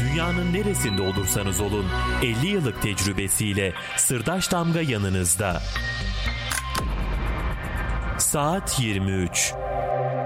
Dünyanın neresinde olursanız olun 50 yıllık tecrübesiyle Sırdaş Damga yanınızda. Saat 23.